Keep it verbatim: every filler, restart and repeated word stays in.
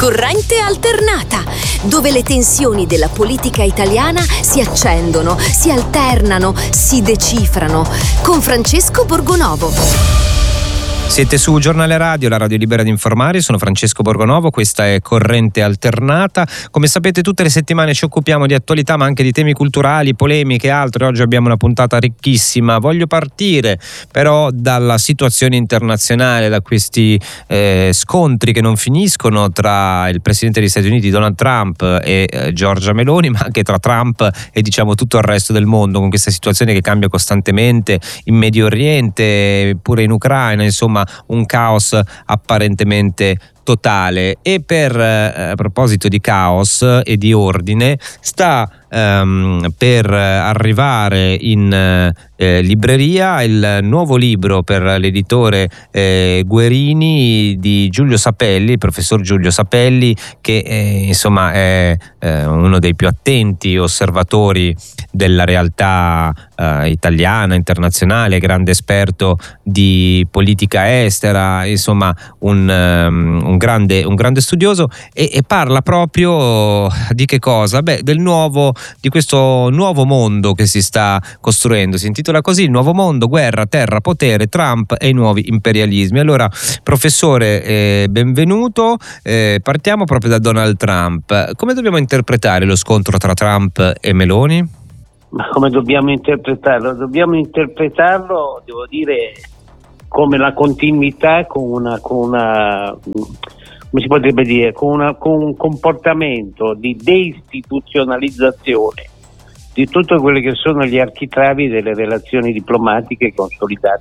Corrente alternata, dove le tensioni della politica italiana si accendono, si alternano, si decifrano. Con Francesco Borgonovo. Siete su Giornale Radio, la radio libera di informare. Sono Francesco Borgonovo, questa è Corrente Alternata. Come sapete, tutte le settimane ci occupiamo di attualità, ma anche di temi culturali, polemiche e altro. Oggi abbiamo una puntata ricchissima. Voglio partire però dalla situazione internazionale, da questi eh, scontri che non finiscono tra il presidente degli Stati Uniti Donald Trump e eh, Giorgia Meloni, ma anche tra Trump e diciamo tutto il resto del mondo, con questa situazione che cambia costantemente in Medio Oriente, pure in Ucraina, insomma un caos apparentemente totale. E per eh, a proposito di caos e di ordine, sta ehm, per arrivare in eh, libreria il nuovo libro per l'editore eh, Guerini di Giulio Sapelli, il professor Giulio Sapelli, che eh, insomma è eh, uno dei più attenti osservatori della realtà eh, italiana, internazionale, grande esperto di politica estera, insomma un, um, un Grande, un grande studioso, e, e parla proprio di che cosa? Beh, del nuovo, di questo nuovo mondo che si sta costruendo. Si intitola così: Il nuovo mondo, guerra, terra, potere, Trump e i nuovi imperialismi. Allora, professore, eh, benvenuto. Eh, partiamo proprio da Donald Trump. Come dobbiamo interpretare lo scontro tra Trump e Meloni? Ma come dobbiamo interpretarlo? Dobbiamo interpretarlo, devo dire, come la continuità con una, con una come si potrebbe dire, con, una, con un comportamento di deistituzionalizzazione di tutte quelle che sono gli architravi delle relazioni diplomatiche consolidate